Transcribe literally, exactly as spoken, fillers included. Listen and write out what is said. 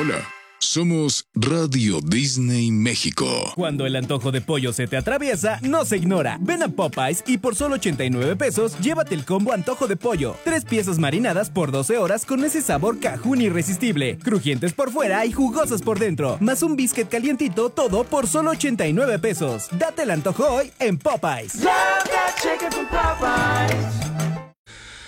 Hola, somos Radio Disney México. Cuando el antojo de pollo se te atraviesa, no se ignora. Ven a Popeyes y por solo ochenta y nueve pesos, llévate el combo antojo de pollo. Tres piezas marinadas por doce horas con ese sabor cajún irresistible. Crujientes por fuera y jugosas por dentro. Más un biscuit calientito, todo por solo ochenta y nueve pesos. Date el antojo hoy en Popeyes. Love that chicken from Popeyes.